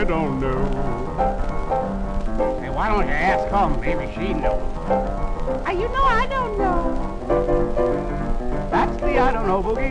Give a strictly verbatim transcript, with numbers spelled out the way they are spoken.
I don't know. Hey, why don't you ask her? Maybe she knows. Uh, you know I don't know. That's the I don't know boogie.